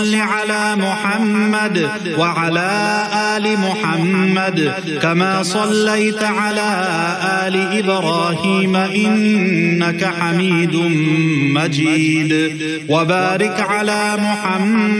على محمد وعلى آل محمد كما صليت على آل إبراهيم إنك حميد مجيد. وبارك على محمد